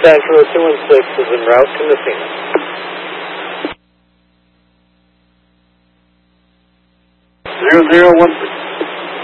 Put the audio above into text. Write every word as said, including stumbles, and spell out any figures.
Angelo two one six is en route to Messina. Zero zero one six.